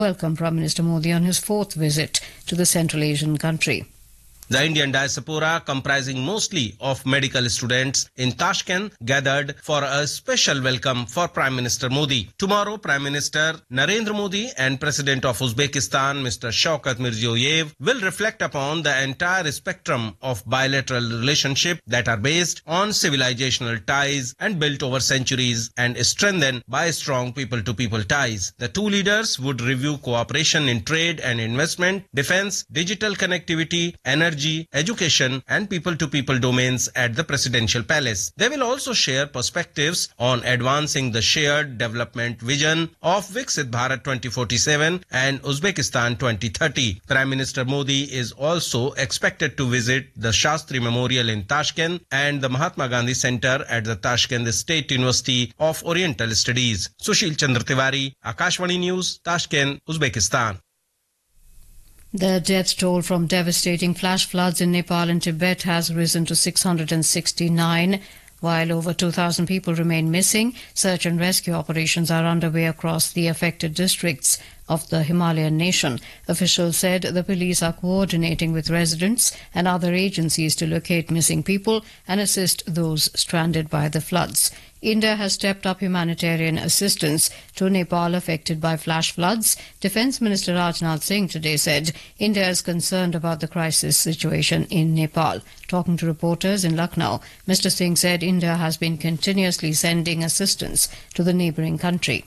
welcome Prime Minister Modi on his fourth visit to the Central Asian country. The Indian diaspora, comprising mostly of medical students in Tashkent, gathered for a special welcome for Prime Minister Modi. Tomorrow, Prime Minister Narendra Modi and President of Uzbekistan, Mr. Shavkat Mirziyoyev, will reflect upon the entire spectrum of bilateral relationship that are based on civilizational ties and built over centuries and strengthened by strong people-to-people ties. The two leaders would review cooperation in trade and investment, defense, digital connectivity, energy, education and people-to-people domains at the Presidential Palace. They will also share perspectives on advancing the shared development vision of Viksit Bharat 2047 and Uzbekistan 2030. Prime Minister Modi is also expected to visit the Shastri Memorial in Tashkent and the Mahatma Gandhi Center at the Tashkent State University of Oriental Studies. Sushil Chandra Tiwari, Akashvani News, Tashkent, Uzbekistan. The death toll from devastating flash floods in Nepal and Tibet has risen to 669. While over 2,000 people remain missing, search and rescue operations are underway across the affected districts of the Himalayan nation. Officials said the police are coordinating with residents and other agencies to locate missing people and assist those stranded by the floods. India has stepped up humanitarian assistance to Nepal affected by flash floods. Defence Minister Rajnath Singh today said India is concerned about the crisis situation in Nepal. Talking to reporters in Lucknow, Mr. Singh said India has been continuously sending assistance to the neighbouring country.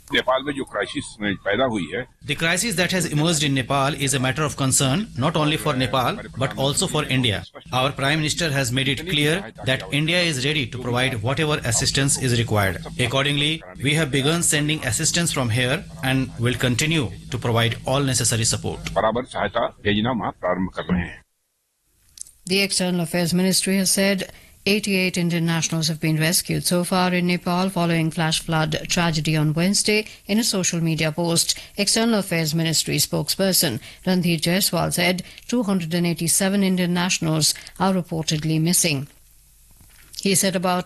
The crisis that has emerged in Nepal is a matter of concern not only for Nepal but also for India. Our Prime Minister has made it clear that India is ready to provide whatever assistance is required. Accordingly, we have begun sending assistance from here and will continue to provide all necessary support. The External Affairs Ministry has said 88 Indian nationals have been rescued so far in Nepal following flash flood tragedy on Wednesday. In a social media post, External Affairs Ministry spokesperson Randhir Jaiswal said 287 Indian nationals are reportedly missing. He said about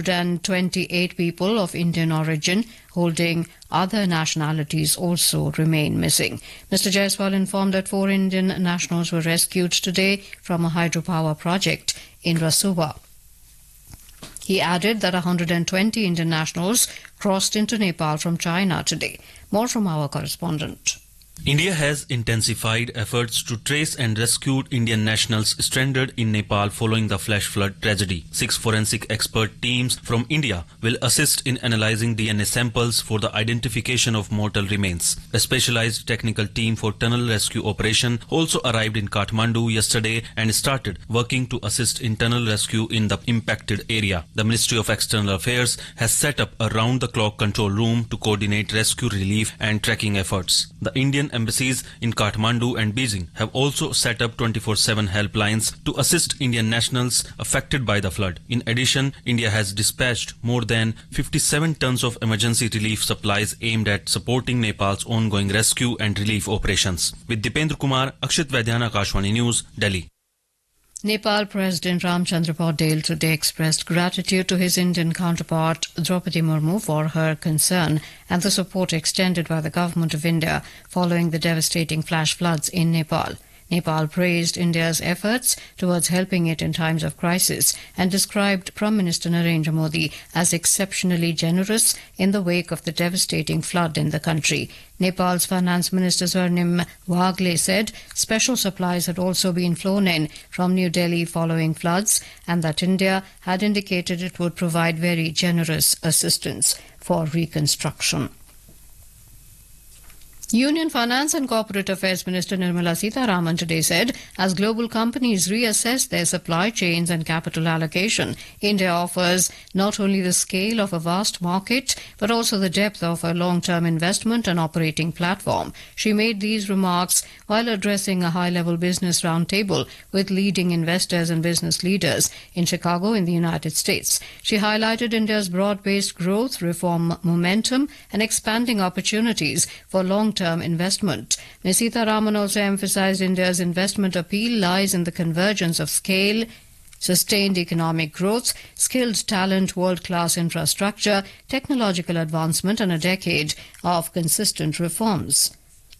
128 people of Indian origin holding other nationalities also remain missing. Mr. Jaiswal informed that 4 Indian nationals were rescued today from a hydropower project in Rasuwa. He added that 120 Indian nationals crossed into Nepal from China today. More from our correspondent. India has intensified efforts to trace and rescue Indian nationals stranded in Nepal following the flash flood tragedy. 6 forensic expert teams from India will assist in analyzing DNA samples for the identification of mortal remains. A specialized technical team for tunnel rescue operation also arrived in Kathmandu yesterday and started working to assist in tunnel rescue in the impacted area. The Ministry of External Affairs has set up a round-the-clock control room to coordinate rescue, relief and tracking efforts. The Indian embassies in Kathmandu and Beijing have also set up 24/7 helplines to assist Indian nationals affected by the flood. In addition, India has dispatched more than 57 tons of emergency relief supplies aimed at supporting Nepal's ongoing rescue and relief operations. With Dipendra Kumar, Akshit Vaidyan, Akashvani News, Delhi. Nepal President Ramchandra Paudel today expressed gratitude to his Indian counterpart Draupadi Murmu for her concern and the support extended by the Government of India following the devastating flash floods in Nepal. Nepal praised India's efforts towards helping it in times of crisis and described Prime Minister Narendra Modi as exceptionally generous in the wake of the devastating flood in the country. Nepal's Finance Minister Swarnim Wagle said special supplies had also been flown in from New Delhi following floods and that India had indicated it would provide very generous assistance for reconstruction. Union Finance and Corporate Affairs Minister Nirmala Sitharaman today said as global companies reassess their supply chains and capital allocation, India offers not only the scale of a vast market but also the depth of a long-term investment and operating platform. She made these remarks while addressing a high-level business roundtable with leading investors and business leaders in Chicago in the United States. She highlighted India's broad-based growth, reform momentum and expanding opportunities for long-term investment. Ms. Sitharaman also emphasized India's investment appeal lies in the convergence of scale, sustained economic growth, skilled talent, world-class infrastructure, technological advancement and a decade of consistent reforms.